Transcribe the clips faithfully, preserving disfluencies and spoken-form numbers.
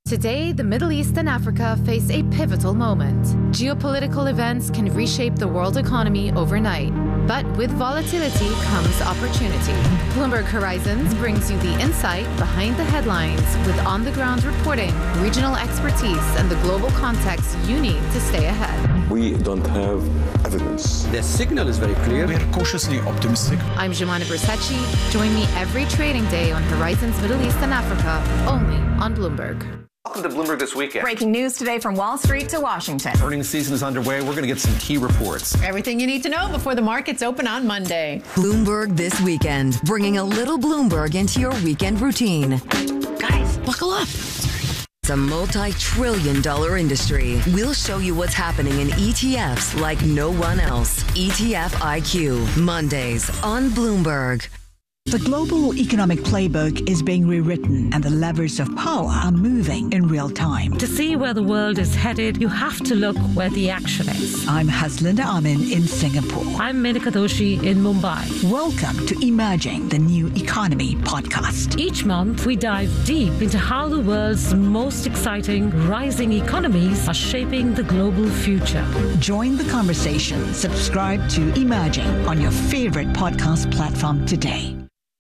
Today, the Middle East and Africa face a pivotal moment. Geopolitical events can reshape the world economy overnight. But with volatility comes opportunity. Bloomberg Horizons brings you the insight behind the headlines with on-the-ground reporting, regional expertise, and the global context you need to stay ahead. We don't have evidence. The signal is very clear. We are cautiously optimistic. I'm Jumana Bersachi. Join me every trading day on Horizons Middle East and Africa, only on Bloomberg. Welcome to Bloomberg This Weekend. Breaking news today from Wall Street to Washington. Earnings season is underway. We're going to get some key reports. Everything you need to know before the markets open on Monday. Bloomberg This Weekend, bringing a little Bloomberg into your weekend routine. Guys, buckle up. It's a multi-trillion dollar industry. We'll show you what's happening in E T Fs like no one else. E T F I Q, Mondays on Bloomberg. The global economic playbook is being rewritten and the levers of power are moving in real time. To see where the world is headed, you have to look where the action is. I'm Haslinda Amin in Singapore. I'm Menika Doshi in Mumbai. Welcome to Emerging the New Economy podcast. Each month, we dive deep into how the world's most exciting rising economies are shaping the global future. Join the conversation. Subscribe to Emerging on your favorite podcast platform today.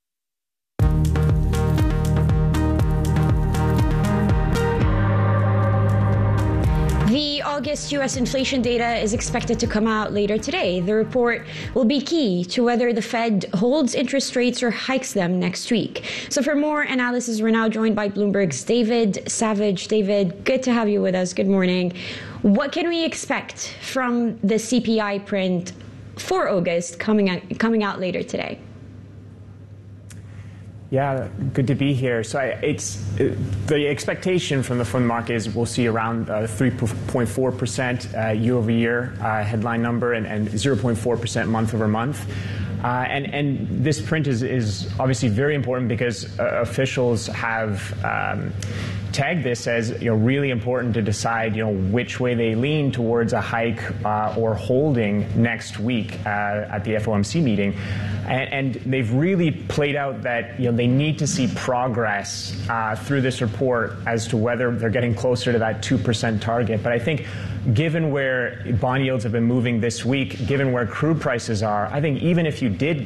The August U S inflation data is expected to come out later today. The report will be key to whether the Fed holds interest rates or hikes them next week. So for more analysis, we're now joined by Bloomberg's David Savage. David, good to have you with us. Good morning. What can we expect from the C P I print for August coming out, coming out later today? Yeah, good to be here. So I, it's uh, the expectation from the fund market is we'll see around uh, three point four percent uh, year-over-year uh, headline number and, and zero point four percent month-over-month. Uh, and, and this print is, is obviously very important because uh, officials have um, tagged this as you know really important to decide you know which way they lean towards a hike uh, or holding next week uh, at the F O M C meeting. And, and they've really played out that you know they need to see progress uh, through this report as to whether they're getting closer to that two percent target. But I think given where bond yields have been moving this week, given where crude prices are, I think even if you did